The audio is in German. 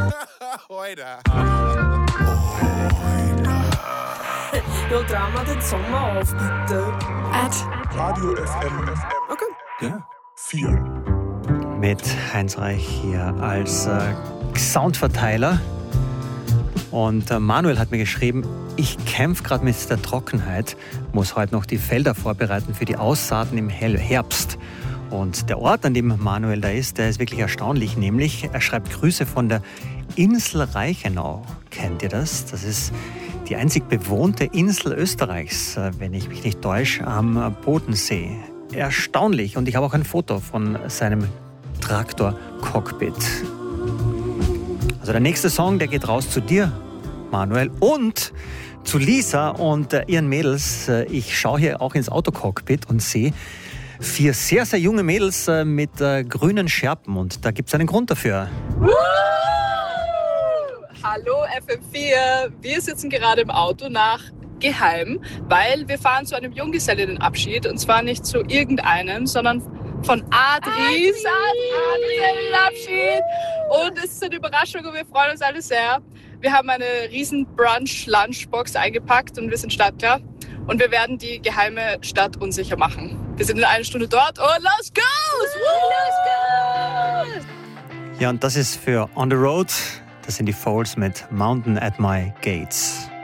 Heute. Ja, drehen wir den Sommer auf, bitte. Radio FM. Okay. Ja. 4. Mit Heinz Reich hier als Soundverteiler. Und Manuel hat mir geschrieben, ich kämpfe gerade mit der Trockenheit, muss heute noch die Felder vorbereiten für die Aussaaten im Herbst. Und der Ort, an dem Manuel da ist, der ist wirklich erstaunlich, nämlich er schreibt Grüße von der Insel Reichenau. Kennt ihr das? Das ist die einzig bewohnte Insel Österreichs, wenn ich mich nicht täusche, am Bodensee. Erstaunlich. Und ich habe auch ein Foto von seinem Traktor-Cockpit. Also der nächste Song, der geht raus zu dir, Manuel, und zu Lisa und ihren Mädels. Ich schaue hier auch ins Autocockpit und sehe 4 sehr, sehr junge Mädels mit grünen Schärpen. Und da gibt es einen Grund dafür. Hallo FM4, wir sitzen gerade im Auto nach Geheim, weil wir fahren zu einem Junggesellinnenabschied und zwar nicht zu irgendeinem, sondern von Adris Junggesellinnenabschied und es ist eine Überraschung und wir freuen uns alle sehr. Wir haben eine riesen Brunch-Lunchbox eingepackt und wir sind startklar und wir werden die geheime Stadt unsicher machen. Wir sind in 1 Stunde dort und los geht's! Ja, und das ist für On the Road. Das sind die Folds mit Mountain at My Gates.